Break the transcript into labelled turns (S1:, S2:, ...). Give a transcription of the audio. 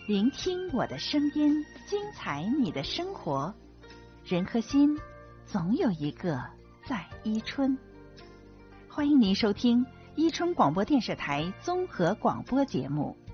S1: 聆听我的声音，精彩你的生活。人和心，总有一个在伊春。欢迎您收听伊春广播电视台综合广播节目。